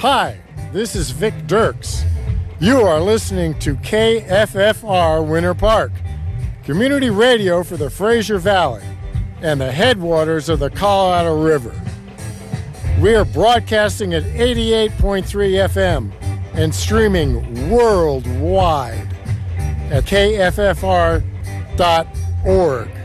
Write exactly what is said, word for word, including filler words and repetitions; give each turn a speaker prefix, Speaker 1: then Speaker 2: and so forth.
Speaker 1: Hi, this is Vic Dirks. You are listening to K F F R Winter Park, community radio for the Fraser Valley and the headwaters of the Colorado River. We are broadcasting at eighty-eight point three F M and streaming worldwide at K F F R dot org.